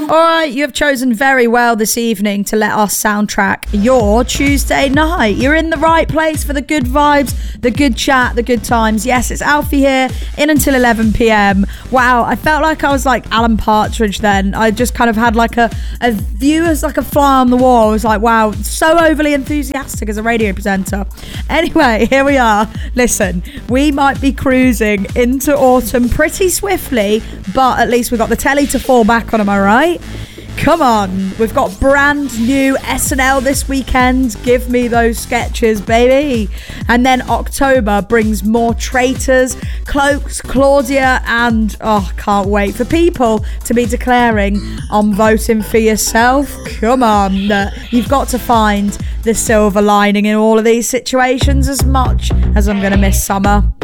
All right, you have chosen very well this evening to let us soundtrack your Tuesday night. You're in the right place for the good vibes, the good chat, the good times. Yes, it's Alfie here, in until 11 p.m. Wow, I felt like I was like Alan Partridge then. I just kind of had like a view as like a fly on the wall. I was like, wow, so overly enthusiastic as a radio presenter. Anyway, here we are. Listen, we might be cruising into autumn pretty swiftly, but at least we've got the telly to fall back on, am I right? Come on, we've got brand new SNL this weekend. Give me those sketches, baby. And then October brings more Traitors, Cloaks, Claudia, and can't wait for people to be declaring on voting for yourself. Come on, you've got to find the silver lining in all of these situations as much as I'm going to miss summer.